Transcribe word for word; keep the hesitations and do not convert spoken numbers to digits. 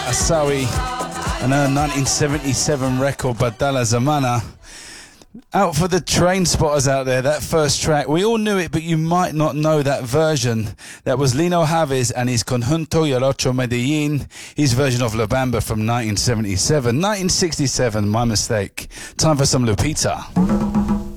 Asawi and her nineteen seventy-seven record Badala Zamana. Out for the train spotters out there, that first track, we all knew it, but you might not know that version. That was Lino Haves and his Conjunto Yolocho Medellin, his version of La Bamba from nineteen seventy-seven. nineteen sixty-seven, my mistake. Time for some Lupita.